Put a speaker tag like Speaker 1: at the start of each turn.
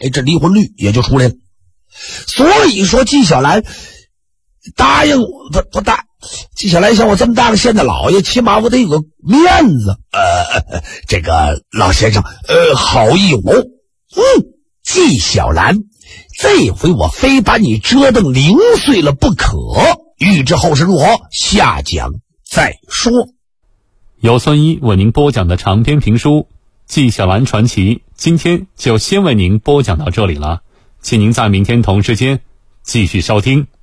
Speaker 1: 这离婚率也就出来了。所以说纪晓岚答应我，不答。纪晓岚像我这么大个县的老爷，起码我得有个面子。这个老先生，好意有。纪晓岚，这回我非把你折腾零碎了不可。欲知后事如何，下讲再说。
Speaker 2: 由孙一为您播讲的长篇评书《纪晓岚传奇》，今天就先为您播讲到这里了，请您在明天同时间继续收听。